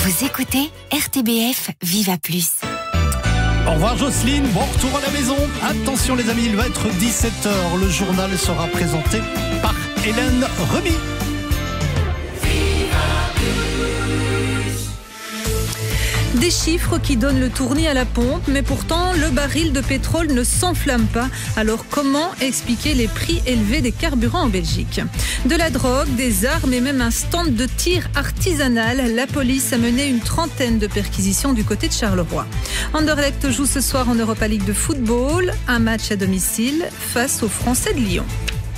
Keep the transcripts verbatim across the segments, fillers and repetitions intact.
Vous écoutez R T B F Viva Plus. Au revoir Jocelyne, bon retour à la maison. Attention les amis, il va être dix-sept heures. Le journal sera présenté par Hélène Remy. Des chiffres qui donnent le tournis à la pompe, mais pourtant le baril de pétrole ne s'enflamme pas. Alors comment expliquer les prix élevés des carburants en Belgique ? De la drogue, des armes et même un stand de tir artisanal. La police a mené une trentaine de perquisitions du côté de Charleroi. Anderlecht joue ce soir en Europa League de football, un match à domicile face aux Français de Lyon.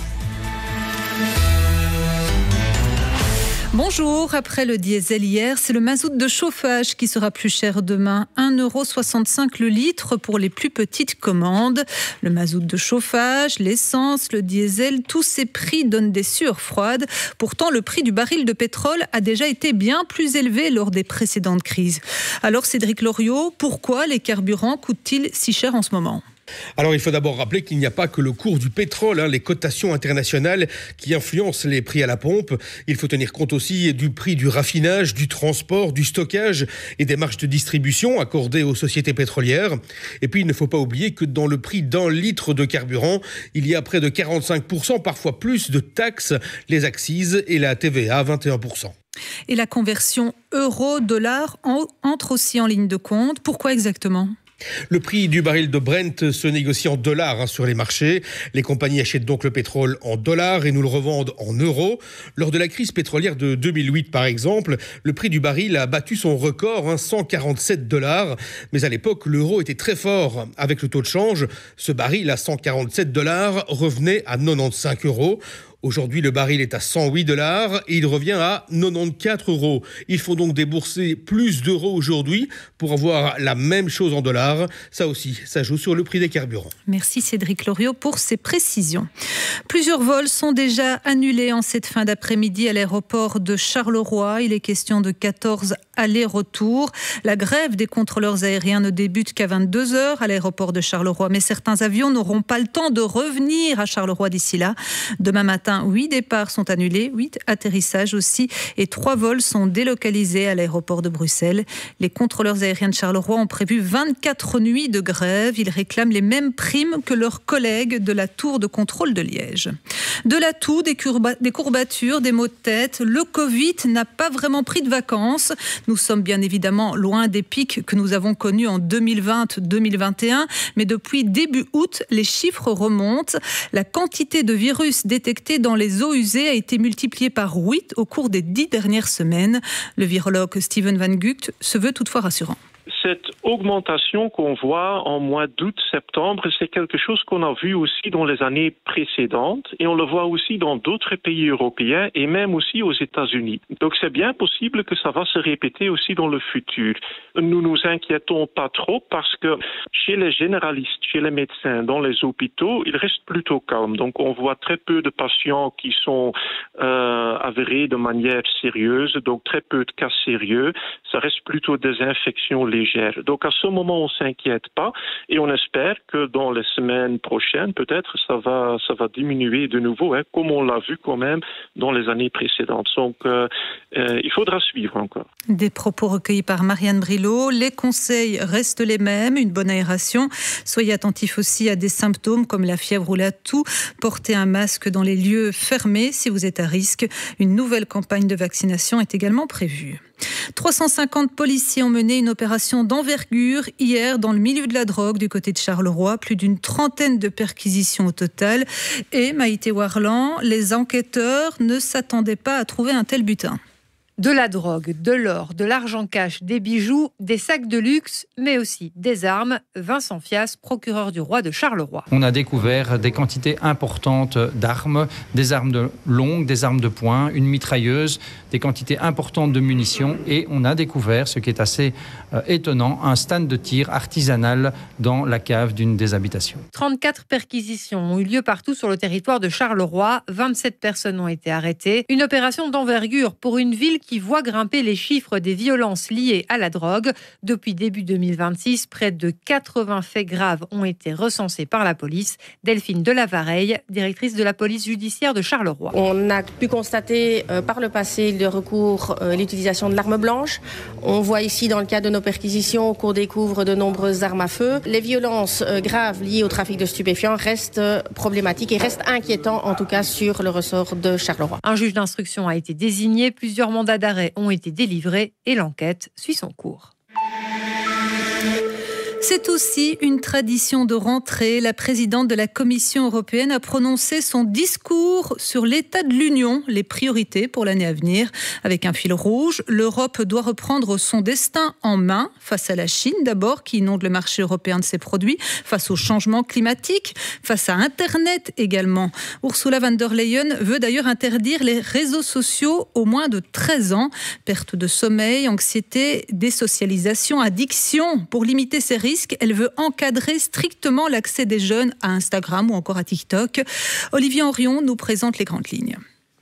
Bonjour, après le diesel hier, c'est le mazout de chauffage qui sera plus cher demain. un euro soixante-cinq le litre pour les plus petites commandes. Le mazout de chauffage, l'essence, le diesel, tous ces prix donnent des sueurs froides. Pourtant, le prix du baril de pétrole a déjà été bien plus élevé lors des précédentes crises. Alors Cédric Loriot, pourquoi les carburants coûtent-ils si cher en ce moment ? Alors il faut d'abord rappeler qu'il n'y a pas que le cours du pétrole, hein, les cotations internationales qui influencent les prix à la pompe. Il faut tenir compte aussi du prix du raffinage, du transport, du stockage et des marges de distribution accordées aux sociétés pétrolières. Et puis il ne faut pas oublier que dans le prix d'un litre de carburant, il y a près de quarante-cinq pour cent, parfois plus, de taxes, les accises et la T V A à vingt et un pour cent. Et la conversion euro-dollar entre aussi en ligne de compte. Pourquoi exactement ? Le prix du baril de Brent se négocie en dollars hein, sur les marchés. Les compagnies achètent donc le pétrole en dollars et nous le revendent en euros. Lors de la crise pétrolière de deux mille huit, par exemple, le prix du baril a battu son record, hein, cent quarante-sept dollars. Mais à l'époque, l'euro était très fort. Avec le taux de change, ce baril à cent quarante-sept dollars revenait à quatre-vingt-quinze euros. Aujourd'hui, le baril est à cent huit dollars et il revient à quatre-vingt-quatorze euros. Il faut donc débourser plus d'euros aujourd'hui pour avoir la même chose en dollars. Ça aussi, ça joue sur le prix des carburants. Merci Cédric Loriot pour ces précisions. Plusieurs vols sont déjà annulés en cette fin d'après-midi à l'aéroport de Charleroi. Il est question de quatorze allers-retours. La grève des contrôleurs aériens ne débute qu'à vingt-deux heures à l'aéroport de Charleroi. Mais certains avions n'auront pas le temps de revenir à Charleroi d'ici là. Demain matin, huit départs sont annulés, huit atterrissages aussi et trois vols sont délocalisés à l'aéroport de Bruxelles. Les contrôleurs aériens de Charleroi ont prévu vingt-quatre nuits de grève. Ils réclament les mêmes primes que leurs collègues de la tour de contrôle de Liège. De la toux, des, courba- des courbatures, des maux de tête. Le Covid n'a pas vraiment pris de vacances. Nous sommes bien évidemment loin des pics que nous avons connus en deux mille vingt deux mille vingt et un, mais depuis début août, les chiffres remontent. La quantité de virus détectés dans les eaux usées a été multipliée par huit au cours des dix dernières semaines. Le virologue Steven Van Gucht se veut toutefois rassurant. Cette augmentation qu'on voit en mois d'août-septembre, c'est quelque chose qu'on a vu aussi dans les années précédentes et on le voit aussi dans d'autres pays européens et même aussi aux États-Unis. Donc c'est bien possible que ça va se répéter aussi dans le futur. Nous nous inquiétons pas trop parce que chez les généralistes, chez les médecins, dans les hôpitaux, il reste plutôt calme. Donc on voit très peu de patients qui sont euh, avérés de manière sérieuse, donc très peu de cas sérieux. Ça reste plutôt des infections légères. Donc à ce moment, on ne s'inquiète pas et on espère que dans les semaines prochaines, peut-être, ça va, ça va diminuer de nouveau, hein, comme on l'a vu quand même dans les années précédentes. Donc euh, euh, il faudra suivre encore. Des propos recueillis par Marianne Brilot. Les conseils restent les mêmes, une bonne aération. Soyez attentifs aussi à des symptômes comme la fièvre ou la toux. Portez un masque dans les lieux fermés si vous êtes à risque. Une nouvelle campagne de vaccination est également prévue. trois cent cinquante policiers ont mené une opération d'envergure hier dans le milieu de la drogue du côté de Charleroi. Plus d'une trentaine de perquisitions au total. Et Maïté Warland, les enquêteurs ne s'attendaient pas à trouver un tel butin. De la drogue, de l'or, de l'argent cash, des bijoux, des sacs de luxe, mais aussi des armes. Vincent Fias, procureur du roi de Charleroi. On a découvert des quantités importantes d'armes, des armes de longues, des armes de poing, une mitrailleuse, des quantités importantes de munitions et on a découvert, ce qui est assez euh, étonnant, un stand de tir artisanal dans la cave d'une des habitations. trente-quatre perquisitions ont eu lieu partout sur le territoire de Charleroi. vingt-sept personnes ont été arrêtées. Une opération d'envergure pour une ville qui qui voit grimper les chiffres des violences liées à la drogue. Depuis début deux mille vingt-six, près de quatre-vingts faits graves ont été recensés par la police. Delphine Delavareille, directrice de la police judiciaire de Charleroi. On a pu constater euh, par le passé le recours, euh, l'utilisation de l'arme blanche. On voit ici dans le cadre de nos perquisitions qu'on découvre de nombreuses armes à feu. Les violences euh, graves liées au trafic de stupéfiants restent euh, problématiques et restent inquiétants en tout cas sur le ressort de Charleroi. Un juge d'instruction a été désigné, plusieurs mandats d'arrêt ont été délivrés et l'enquête suit son cours. C'est aussi une tradition de rentrée. La présidente de la Commission européenne a prononcé son discours sur l'état de l'Union, les priorités pour l'année à venir. Avec un fil rouge, l'Europe doit reprendre son destin en main face à la Chine d'abord, qui inonde le marché européen de ses produits, face au changement climatique, face à Internet également. Ursula von der Leyen veut d'ailleurs interdire les réseaux sociaux aux moins de treize ans. Perte de sommeil, anxiété, désocialisation, addiction. Pour limiter ces risques, elle veut encadrer strictement l'accès des jeunes à Instagram ou encore à TikTok. Olivier Henrion nous présente les grandes lignes.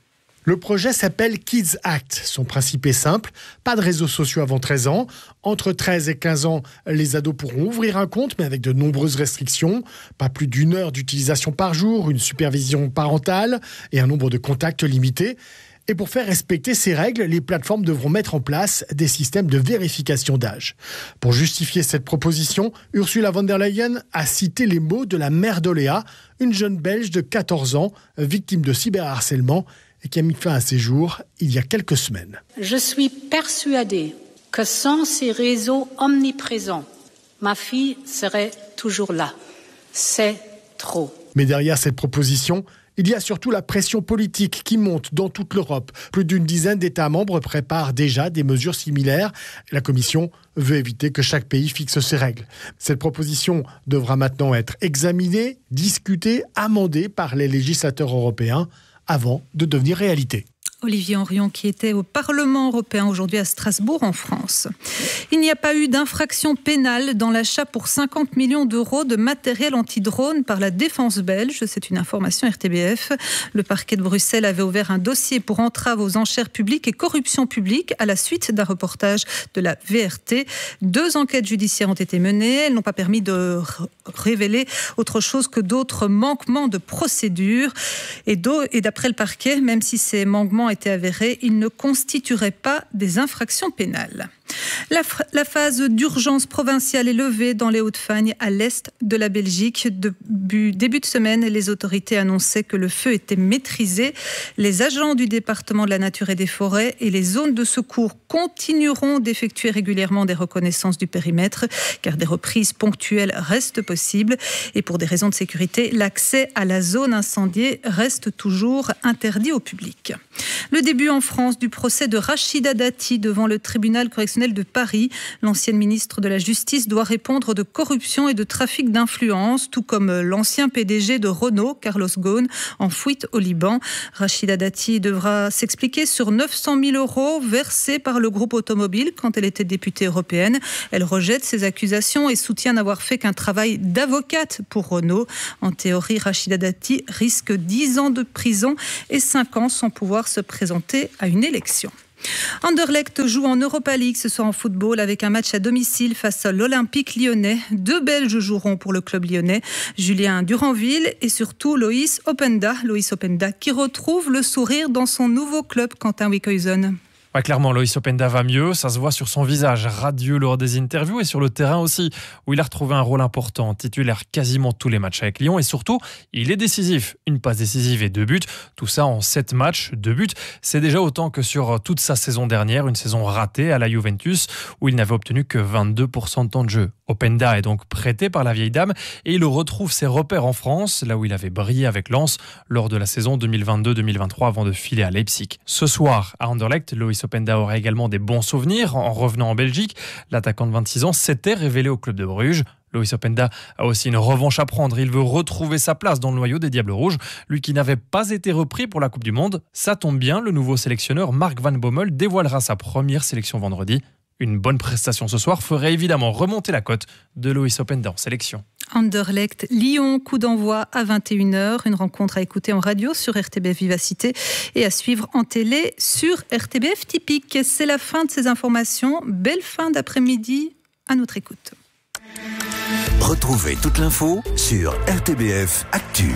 Le projet s'appelle Kids Act. Son principe est simple, pas de réseaux sociaux avant treize ans. Entre treize et quinze ans, les ados pourront ouvrir un compte, mais avec de nombreuses restrictions. Pas plus d'une heure d'utilisation par jour, une supervision parentale et un nombre de contacts limité. Et pour faire respecter ces règles, les plateformes devront mettre en place des systèmes de vérification d'âge. Pour justifier cette proposition, Ursula von der Leyen a cité les mots de la mère d'Oléa, une jeune Belge de quatorze ans, victime de cyberharcèlement et qui a mis fin à ses jours il y a quelques semaines. Je suis persuadée que sans ces réseaux omniprésents, ma fille serait toujours là. C'est trop. Mais derrière cette proposition, il y a surtout la pression politique qui monte dans toute l'Europe. Plus d'une dizaine d'États membres préparent déjà des mesures similaires. La Commission veut éviter que chaque pays fixe ses règles. Cette proposition devra maintenant être examinée, discutée, amendée par les législateurs européens avant de devenir réalité. Olivier Henrion qui était au Parlement européen aujourd'hui à Strasbourg en France. Il n'y a pas eu d'infraction pénale dans l'achat pour cinquante millions d'euros de matériel anti-drone par la défense belge. C'est une information R T B F. Le parquet de Bruxelles avait ouvert un dossier pour entrave aux enchères publiques et corruption publique à la suite d'un reportage de la V R T. Deux enquêtes judiciaires ont été menées. Elles n'ont pas permis de révéler autre chose que d'autres manquements de procédure. Et d'après le parquet, même si ces manquements étaient avérés, ils ne constitueraient pas des infractions pénales. La, la phase d'urgence provinciale est levée dans les Hauts-de-Fagne, à l'est de la Belgique. Début, début de semaine, les autorités annonçaient que le feu était maîtrisé. Les agents du département de la nature et des forêts et les zones de secours continueront d'effectuer régulièrement des reconnaissances du périmètre, car des reprises ponctuelles restent possibles. Et pour des raisons de sécurité, l'accès à la zone incendiée reste toujours interdit au public. Le début en France du procès de Rachida Dati devant le tribunal correctionnel de Paris. L'ancienne ministre de la Justice doit répondre de corruption et de trafic d'influence, tout comme l'ancien P D G de Renault, Carlos Ghosn, en fuite au Liban. Rachida Dati devra s'expliquer sur neuf cent mille euros versés par le groupe automobile quand elle était députée européenne. Elle rejette ces accusations et soutient n'avoir fait qu'un travail d'avocate pour Renault. En théorie, Rachida Dati risque dix ans de prison et cinq ans sans pouvoir se présenter à une élection. Anderlecht joue en Europa League ce soir en football avec un match à domicile face à l'Olympique lyonnais. Deux Belges joueront pour le club lyonnais, Julien Duranville et surtout Loïs Openda. Loïs Openda qui retrouve le sourire dans son nouveau club, Quentin Wickhuysen. Ouais, clairement, Loïs Openda va mieux, ça se voit sur son visage radieux lors des interviews et sur le terrain aussi, où il a retrouvé un rôle important, titulaire quasiment tous les matchs avec Lyon et surtout, il est décisif. Une passe décisive et deux buts, tout ça en sept matchs, deux buts. C'est déjà autant que sur toute sa saison dernière, une saison ratée à la Juventus, où il n'avait obtenu que vingt-deux pour cent de temps de jeu. Openda est donc prêté par la vieille dame et il retrouve ses repères en France, là où il avait brillé avec Lens lors de la saison deux mille vingt-deux deux mille vingt-trois avant de filer à Leipzig. Ce soir, à Anderlecht, Loïs Openda aura également des bons souvenirs en revenant en Belgique. L'attaquant de vingt-six ans s'était révélé au club de Bruges. Loïs Openda a aussi une revanche à prendre. Il veut retrouver sa place dans le noyau des Diables Rouges. Lui qui n'avait pas été repris pour la Coupe du Monde. Ça tombe bien, le nouveau sélectionneur Mark Van Bommel dévoilera sa première sélection vendredi. Une bonne prestation ce soir ferait évidemment remonter la cote de Loïs Openda en sélection. Anderlecht, Lyon, coup d'envoi à vingt et une heures. Une rencontre à écouter en radio sur R T B F Vivacité et à suivre en télé sur R T B F Typique. C'est la fin de ces informations. Belle fin d'après-midi à notre écoute. Retrouvez toute l'info sur R T B F Actu.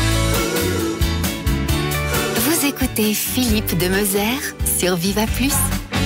Vous écoutez Philippe de Meusert sur Viva Plus.